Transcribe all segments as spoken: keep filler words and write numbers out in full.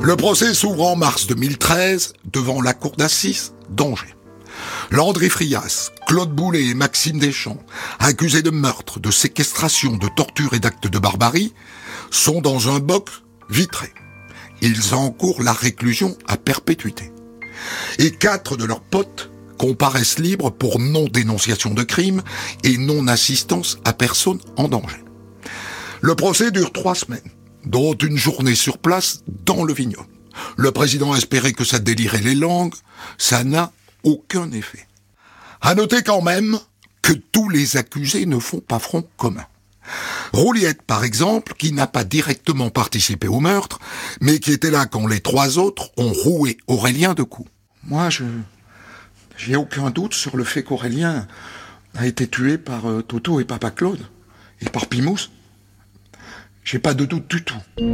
Le procès s'ouvre en mars deux mille treize devant la cour d'assises d'Angers. Landry Frias, Claude Boulay et Maxime Deschamps, accusés de meurtre, de séquestration, de torture et d'actes de barbarie, sont dans un box vitré. Ils encourent la réclusion à perpétuité. Et quatre de leurs potes comparaissent libres pour non-dénonciation de crime et non-assistance à personne en danger. Le procès dure trois semaines, dont une journée sur place dans le vignoble. Le président espérait que ça délirait les langues, ça n'a aucun effet. À noter quand même que tous les accusés ne font pas front commun. Rouliette, par exemple, qui n'a pas directement participé au meurtre, mais qui était là quand les trois autres ont roué Aurélien de coups. Moi, je j'ai aucun doute sur le fait qu'Aurélien a été tué par euh, Toto et Papa Claude, et par Pimous. J'ai pas de doute du tout.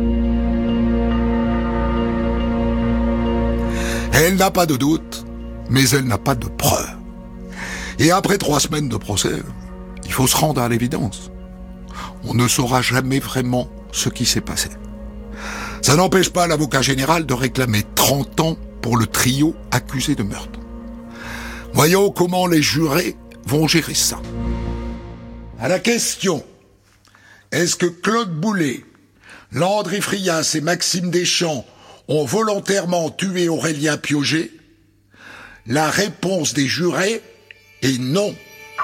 Elle n'a pas de doute, mais elle n'a pas de preuves. Et après trois semaines de procès, il faut se rendre à l'évidence. On ne saura jamais vraiment ce qui s'est passé. Ça n'empêche pas l'avocat général de réclamer trente ans pour le trio accusé de meurtre. Voyons comment les jurés vont gérer ça. À la question, est-ce que Claude Boulay, Landry Frias et Maxime Deschamps ont volontairement tué Aurélien Piauget? La réponse des jurés est non.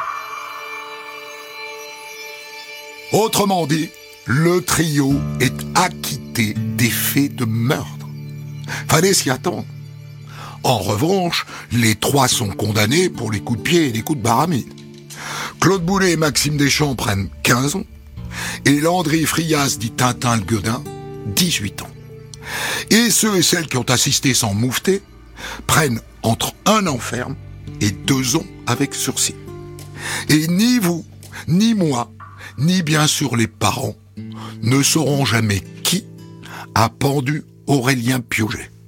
Autrement dit, le trio est acquitté des faits de meurtre. Fallait s'y attendre. En revanche, les trois sont condamnés pour les coups de pied et les coups de baramine. Claude Boulay et Maxime Deschamps prennent quinze ans, et Landry Frias, dit Tintin le Guedin, dix-huit ans. Et ceux et celles qui ont assisté sans moufter prennent entre un an ferme et deux ans avec sursis. Et ni vous, ni moi, ni bien sûr les parents, ne sauront jamais qui a pendu Aurélien Piauget.